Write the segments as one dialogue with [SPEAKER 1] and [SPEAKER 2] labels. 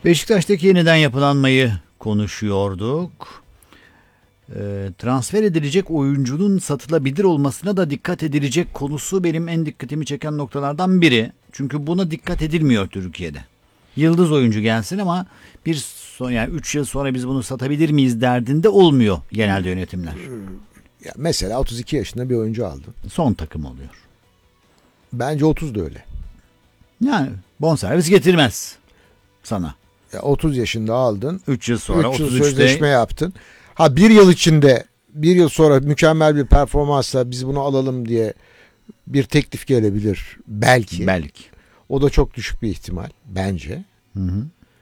[SPEAKER 1] Beşiktaş'taki yeniden yapılanmayı konuşuyorduk. Transfer edilecek oyuncunun satılabilir olmasına da dikkat edilecek konusu benim en dikkatimi çeken noktalardan biri. Çünkü buna dikkat edilmiyor Türkiye'de. Yıldız oyuncu gelsin ama yani 3 yıl sonra biz bunu satabilir miyiz derdinde olmuyor genelde yönetimler.
[SPEAKER 2] Ya mesela 32 yaşında bir oyuncu aldın.
[SPEAKER 1] Son takım oluyor.
[SPEAKER 2] Bence 30 da öyle.
[SPEAKER 1] Yani bonservis getirmez sana.
[SPEAKER 2] Ya 30 yaşında aldın.
[SPEAKER 1] 3 yıl sonra
[SPEAKER 2] 3 yıl
[SPEAKER 1] 33'te
[SPEAKER 2] sözleşme yaptın. Ha bir yıl içinde, bir yıl sonra mükemmel bir performansla biz bunu alalım diye bir teklif gelebilir belki.
[SPEAKER 1] belki.
[SPEAKER 2] O da çok düşük bir ihtimal bence.
[SPEAKER 1] Hı hı.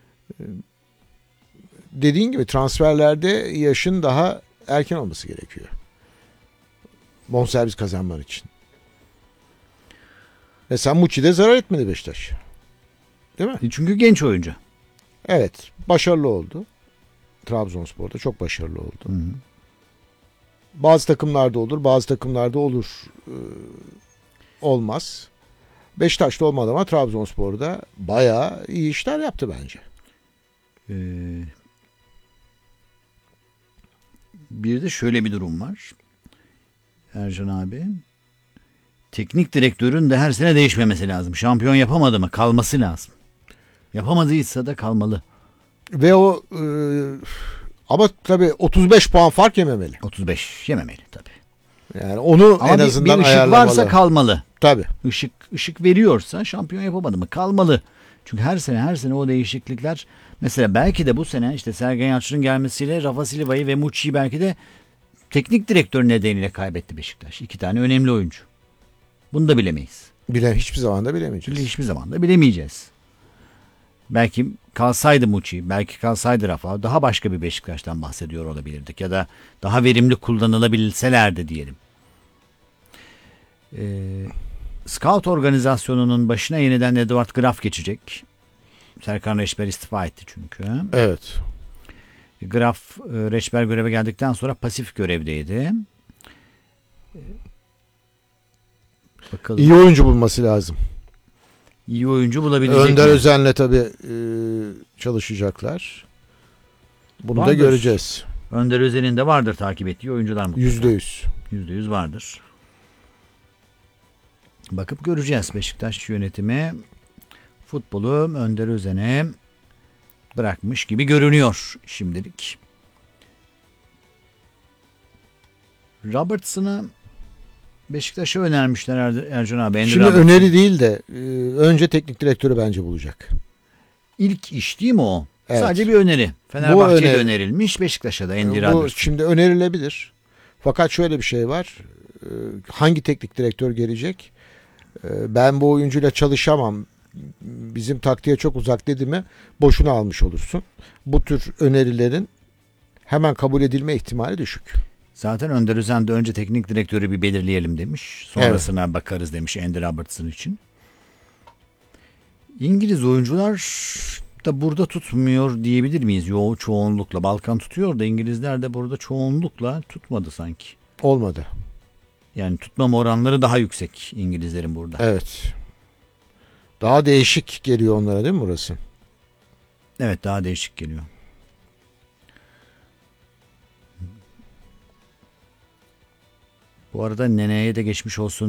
[SPEAKER 2] Dediğin gibi transferlerde yaşın daha erken olması gerekiyor. Bonservis kazanman için. Mesela Muçi'de zarar etmedi Beşiktaş. Değil mi?
[SPEAKER 1] Çünkü genç oyuncu.
[SPEAKER 2] Evet. Başarılı oldu. Trabzonspor'da çok başarılı oldu.
[SPEAKER 1] Hı hı.
[SPEAKER 2] Bazı takımlarda olur, bazı takımlarda olur. Olmaz. Beşiktaş'ta olmadı ama Trabzonspor'da bayağı iyi işler yaptı bence.
[SPEAKER 1] Bir de şöyle bir durum var. Ercan abi. Teknik direktörün de her sene değişmemesi lazım. Şampiyon yapamadı mı? Kalması lazım. Yapamadıysa da kalmalı.
[SPEAKER 2] Ve o ama tabii 35 puan fark yememeli.
[SPEAKER 1] 35 yememeli tabii.
[SPEAKER 2] Yani onu
[SPEAKER 1] Ama
[SPEAKER 2] en azından
[SPEAKER 1] bir ışık
[SPEAKER 2] ayarlamalı.
[SPEAKER 1] varsa kalmalı.
[SPEAKER 2] Tabii.
[SPEAKER 1] Işık veriyorsa şampiyon yapamadı mı? Kalmalı. Çünkü her sene o değişiklikler, mesela belki de bu sene işte Sergen Yalçın'ın gelmesiyle Rafa Silva'yı ve Muçi'yi belki de teknik direktör nedeniyle kaybetti Beşiktaş. 2 tane önemli oyuncu. Bunu da bilemeyiz.
[SPEAKER 2] Hiçbir zaman da bilemeyeceğiz.
[SPEAKER 1] Hiçbir zaman da bilemeyeceğiz. Belki kalsaydı Muçi, belki kalsaydı Rafa, daha başka bir Beşiktaş'tan bahsediyor olabilirdik. Ya da daha verimli kullanılabilselerdi diyelim. Scout organizasyonunun başına yeniden Eduard Graf geçecek. Serkan Reçber istifa etti çünkü.
[SPEAKER 2] Evet.
[SPEAKER 1] Graf, Reçber göreve geldikten sonra pasif görevdeydi. Bakalım.
[SPEAKER 2] İyi oyuncu bulması lazım.
[SPEAKER 1] İyi oyuncu bulabilecek
[SPEAKER 2] Önder
[SPEAKER 1] mi?
[SPEAKER 2] Özen'le tabii çalışacaklar. Bunu
[SPEAKER 1] Vardır.
[SPEAKER 2] da göreceğiz.
[SPEAKER 1] Önder Özen'in de vardır takip ettiği oyuncular mutlaka.
[SPEAKER 2] %100.
[SPEAKER 1] %100 vardır. Bakıp göreceğiz. Beşiktaş yönetimi futbolu Önder Özen'e bırakmış gibi görünüyor şimdilik. Robertson'ı Beşiktaş'a önermişler Ercan abi. Andy
[SPEAKER 2] Şimdi
[SPEAKER 1] Robertson.
[SPEAKER 2] öneri değil de önce teknik direktörü bence bulacak.
[SPEAKER 1] İlk iş değil mi o?
[SPEAKER 2] Evet.
[SPEAKER 1] Sadece bir öneri. Fenerbahçe'ye önerilmiş, Beşiktaş'a da Andy
[SPEAKER 2] Bu
[SPEAKER 1] Robertson.
[SPEAKER 2] şimdi önerilebilir. Fakat şöyle bir şey var. Hangi teknik direktör gelecek? Ben bu oyuncuyla çalışamam. Bizim taktiğe çok uzak dedi mi boşuna almış olursun. Bu tür önerilerin hemen kabul edilme ihtimali düşük.
[SPEAKER 1] Zaten Önder Özen de önce teknik direktörü bir belirleyelim demiş. Sonrasına bakarız demiş Andy Robertson için. İngiliz oyuncular da burada tutmuyor diyebilir miyiz? Çoğunlukla. Balkan tutuyor da İngilizler de burada çoğunlukla tutmadı sanki.
[SPEAKER 2] Olmadı.
[SPEAKER 1] Yani tutmama oranları daha yüksek İngilizlerin burada.
[SPEAKER 2] Evet. Daha değişik geliyor onlara değil mi burası?
[SPEAKER 1] Evet, daha değişik geliyor. Bu arada Nene'ye de geçmiş olsun